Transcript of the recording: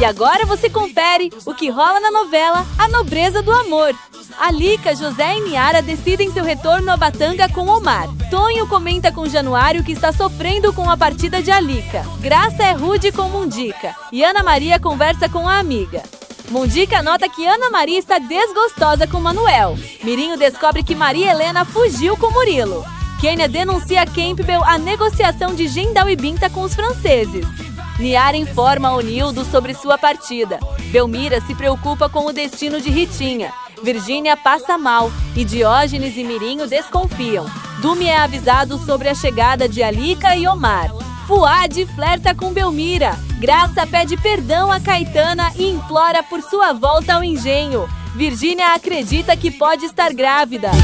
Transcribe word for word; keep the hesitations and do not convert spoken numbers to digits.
E agora você confere o que rola na novela A Nobreza do Amor. Alica, José e Niara decidem seu retorno a Batanga com Omar. Tonho comenta com Januário que está sofrendo com a partida de Alica. Graça é rude com Mundica e Ana Maria conversa com a amiga. Mundica nota que Ana Maria está desgostosa com Manuel. Mirinho descobre que Maria Helena fugiu com Murilo. Kênia denuncia Campbell a negociação de Gendal e Binta com os franceses. Niara informa a Onildo sobre sua partida. Belmira se preocupa com o destino de Ritinha. Virgínia passa mal e Diógenes e Mirinho desconfiam. Dumi é avisado sobre a chegada de Alica e Omar. Fuad flerta com Belmira. Graça pede perdão a Caetana e implora por sua volta ao engenho. Virgínia acredita que pode estar grávida.